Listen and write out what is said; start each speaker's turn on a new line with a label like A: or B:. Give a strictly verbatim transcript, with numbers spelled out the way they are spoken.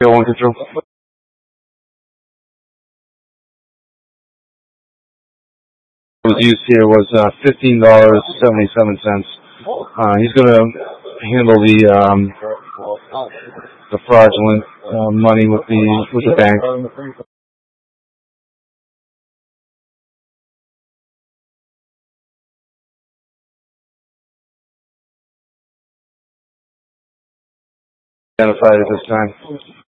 A: Go on control. Was used here was uh, fifteen dollars seventy seven cents. Uh, he's going to handle the um, the fraudulent uh, money with the with the bank. Identified at this time.